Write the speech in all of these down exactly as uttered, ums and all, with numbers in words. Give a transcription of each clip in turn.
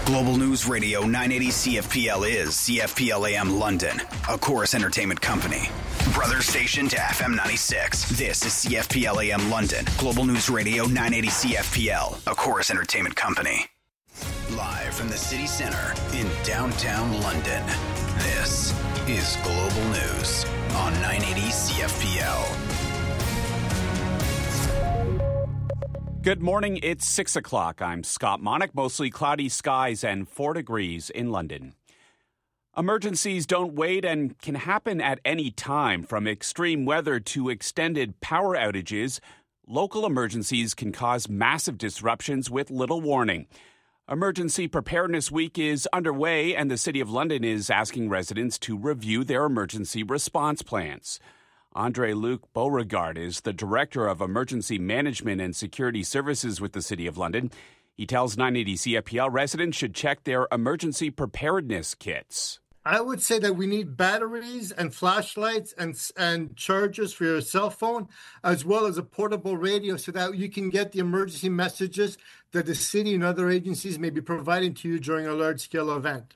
Global News Radio nine eighty C F P L is C F P L A M London, a Chorus Entertainment company. Brother station to F M ninety-six. This is C F P L A M London. Global News Radio nine eighty C F P L, a Chorus Entertainment company. Live from the city center in downtown London, this is Global News on nine eighty C F P L. Good morning, it's six o'clock. I'm Scott Monick. Mostly cloudy skies and four degrees in London. Emergencies don't wait and can happen at any time. From extreme weather to extended power outages, local emergencies can cause massive disruptions with little warning. Emergency Preparedness Week is underway, and the City of London is asking residents to review their emergency response plans. Andre-Luc Beauregard is the Director of Emergency Management and Security Services with the City of London. He tells nine eighty C F P L residents should check their emergency preparedness kits. I would say that we need batteries and flashlights and and chargers for your cell phone, as well as a portable radio so that you can get the emergency messages that the city and other agencies may be providing to you during a large-scale event.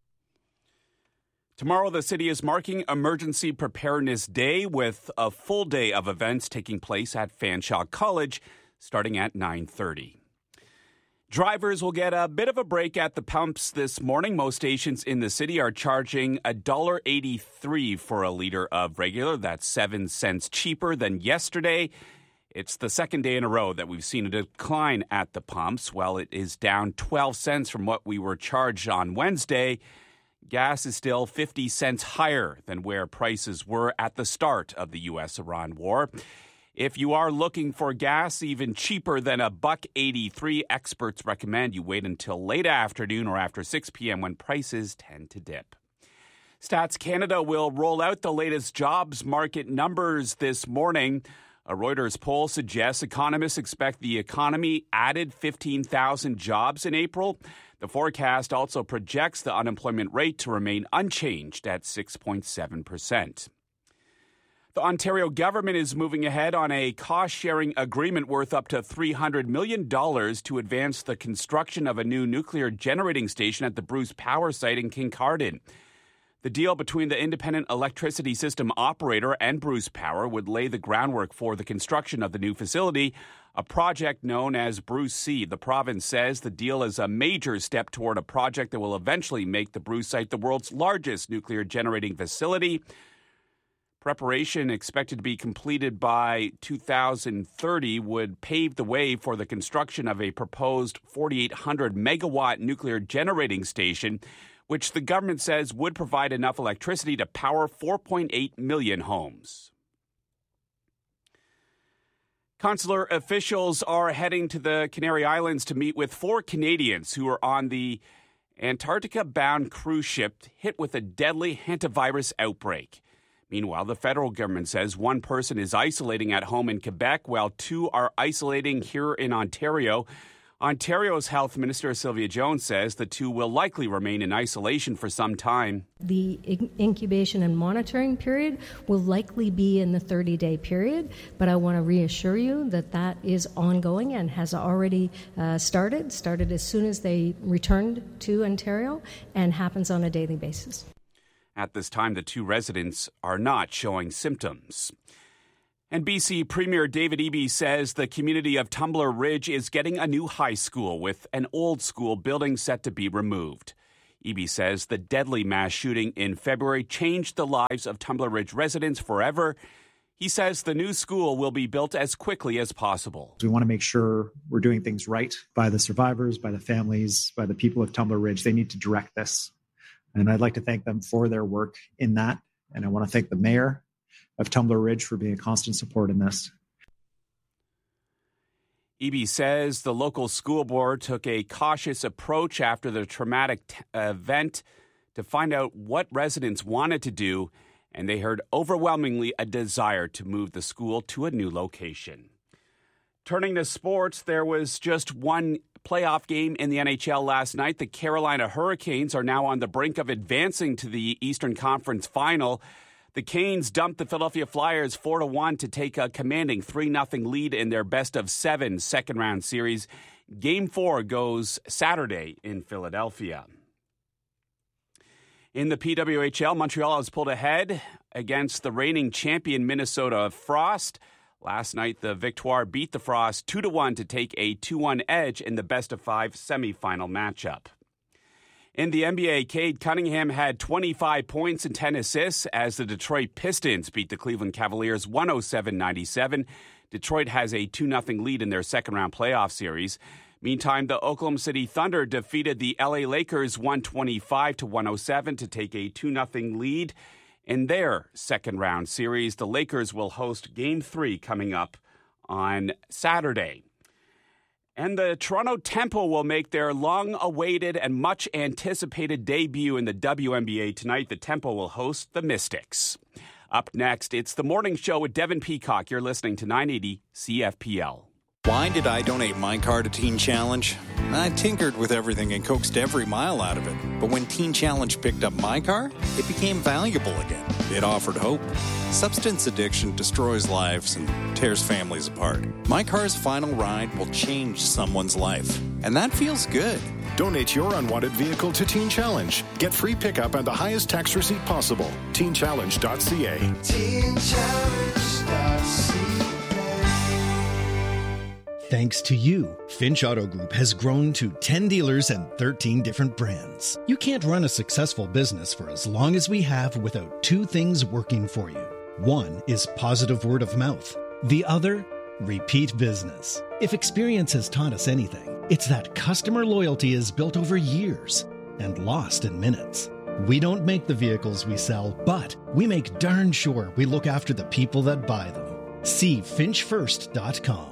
Tomorrow, the city is marking Emergency Preparedness Day with a full day of events taking place at Fanshawe College starting at nine thirty. Drivers will get a bit of a break at the pumps this morning. Most stations in the city are charging one dollar eighty-three for a litre of regular. That's seven cents cheaper than yesterday. It's the second day in a row that we've seen a decline at the pumps. While it is down twelve cents from what we were charged on Wednesday, gas is still fifty cents higher than where prices were at the start of the U S Iran war. If you are looking for gas even cheaper than a buck eighty-three, experts recommend you wait until late afternoon or after six p.m. when prices tend to dip. Stats Canada will roll out the latest jobs market numbers this morning. A Reuters poll suggests economists expect the economy added fifteen thousand jobs in April. The forecast also projects the unemployment rate to remain unchanged at six point seven percent. The Ontario government is moving ahead on a cost-sharing agreement worth up to three hundred million dollars to advance the construction of a new nuclear generating station at the Bruce Power site in Kincardine. The deal between the Independent Electricity System Operator and Bruce Power would lay the groundwork for the construction of the new facility, a project known as Bruce C. The province says the deal is a major step toward a project that will eventually make the Bruce site the world's largest nuclear generating facility. Preparation expected to be completed by two thousand thirty would pave the way for the construction of a proposed forty-eight hundred megawatt nuclear generating station, which the government says would provide enough electricity to power four point eight million homes. Consular officials are heading to the Canary Islands to meet with four Canadians who are on the Antarctica-bound cruise ship hit with a deadly hantavirus outbreak. Meanwhile, the federal government says one person is isolating at home in Quebec while two are isolating here in Ontario. Ontario's Health Minister Sylvia Jones says the two will likely remain in isolation for some time. The incubation and monitoring period will likely be in the thirty-day period, but I want to reassure you that that is ongoing and has already uh, started, started as soon as they returned to Ontario, and happens on a daily basis. At this time, the two residents are not showing symptoms. And B C Premier David Eby says the community of Tumbler Ridge is getting a new high school with an old school building set to be removed. Eby says the deadly mass shooting in February changed the lives of Tumbler Ridge residents forever. He says the new school will be built as quickly as possible. We want to make sure we're doing things right by the survivors, by the families, by the people of Tumbler Ridge. They need to direct this. And I'd like to thank them for their work in that. And I want to thank the mayor of Tumbler Ridge for being a constant support in this. Eby says the local school board took a cautious approach after the traumatic t- event to find out what residents wanted to do, and they heard overwhelmingly a desire to move the school to a new location. Turning to sports, there was just one playoff game in the N H L last night. The Carolina Hurricanes are now on the brink of advancing to the Eastern Conference Final. The Canes dumped the Philadelphia Flyers four to one to take a commanding three nothing lead in their best-of-seven second-round series. Game four goes Saturday in Philadelphia. In the P W H L, Montreal has pulled ahead against the reigning champion Minnesota Frost. Last night, the Victoire beat the Frost two to one to take a two one edge in the best-of-five semifinal matchup. In the N B A, Cade Cunningham had twenty-five points and ten assists as the Detroit Pistons beat the Cleveland Cavaliers one oh seven ninety-seven. Detroit has a two nothing lead in their second-round playoff series. Meantime, the Oklahoma City Thunder defeated the L A Lakers one twenty-five to one oh seven to take a two nothing lead in their second-round series. The Lakers will host Game three coming up on Saturday. And the Toronto Tempo will make their long-awaited and much-anticipated debut in the W N B A tonight. The Tempo will host the Mystics. Up next, it's The Morning Show with Devin Peacock. You're listening to nine eighty C F P L. Why did I donate my car to Teen Challenge? I tinkered with everything and coaxed every mile out of it. But when Teen Challenge picked up my car, it became valuable again. It offered hope. Substance addiction destroys lives and tears families apart. My car's final ride will change someone's life. And that feels good. Donate your unwanted vehicle to Teen Challenge. Get free pickup and the highest tax receipt possible. teen challenge dot c a. teen challenge dot c a. Thanks to you, Finch Auto Group has grown to ten dealers and thirteen different brands. You can't run a successful business for as long as we have without two things working for you. One is positive word of mouth. The other, repeat business. If experience has taught us anything, it's that customer loyalty is built over years and lost in minutes. We don't make the vehicles we sell, but we make darn sure we look after the people that buy them. See finch first dot com.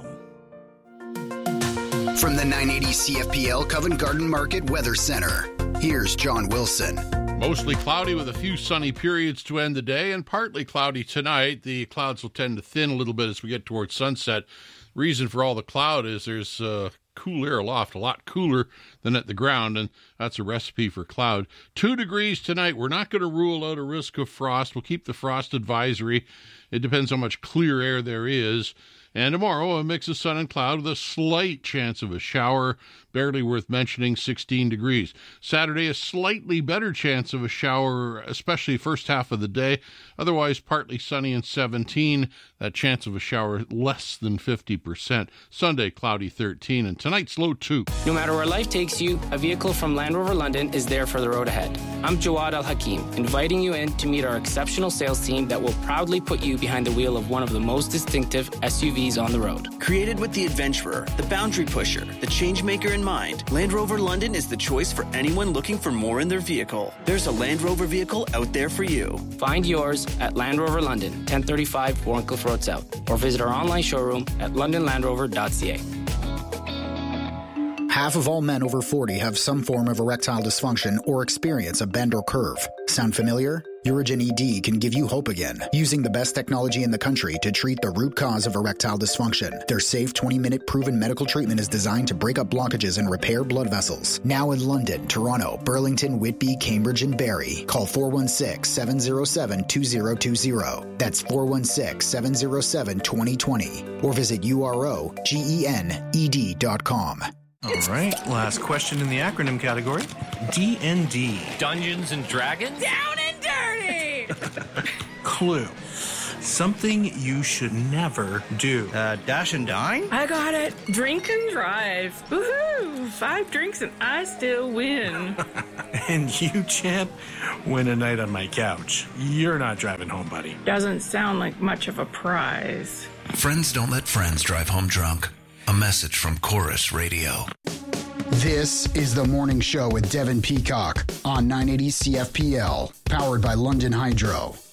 From the nine eighty C F P L Covent Garden Market Weather Center, here's John Wilson. Mostly cloudy with a few sunny periods to end the day, and partly cloudy tonight. The clouds will tend to thin a little bit as we get towards sunset. Reason for all the cloud is there's uh, cool air aloft, a lot cooler than at the ground, and that's a recipe for cloud. Two degrees tonight. We're not going to rule out a risk of frost. We'll keep the frost advisory. It depends how much clear air there is. And tomorrow, a mix of sun and cloud with a slight chance of a shower, barely worth mentioning, sixteen degrees. Saturday, a slightly better chance of a shower, especially first half of the day. Otherwise, partly sunny and seventeen. That chance of a shower less than fifty percent. Sunday, cloudy, thirteen. And tonight's low, two. No matter where life takes you, a vehicle from Land Rover London is there for the road ahead. I'm Jawad Al-Hakim, inviting you in to meet our exceptional sales team that will proudly put you behind the wheel of one of the most distinctive S U Vs on the road. Created with the adventurer, the boundary pusher, the change maker in mind, Land Rover London is the choice for anyone looking for more in their vehicle. There's a Land Rover vehicle out there for you. Find yours at Land Rover London, ten thirty-five Warncliffe Road South, or visit our online showroom at london land rover dot c a. Half of all men over forty have some form of erectile dysfunction or experience a bend or curve. Sound familiar? Urigen E D can give you hope again, using the best technology in the country to treat the root cause of erectile dysfunction. Their safe twenty-minute proven medical treatment is designed to break up blockages and repair blood vessels. Now in London, Toronto, Burlington, Whitby, Cambridge, and Barrie. Call four one six, seven zero seven, two zero two zero. That's four one six, seven zero seven, two zero two zero. Or visit U R O G E N E D dot com. All right, last question in the acronym category. D and D. Dungeons and Dragons? Down and dirty! Clue. Something you should never do. Uh, dash and dine? I got it. Drink and drive. Woohoo! Five drinks and I still win. And you, champ, win a night on my couch. You're not driving home, buddy. Doesn't sound like much of a prize. Friends don't let friends drive home drunk. A message from Chorus Radio. This is The Morning Show with Devin Peacock on nine eighty C F P L, powered by London Hydro.